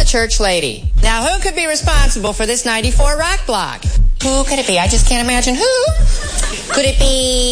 church lady. Now, who could be responsible for this 94 rock block? Who could it be? I just can't imagine who. Could it be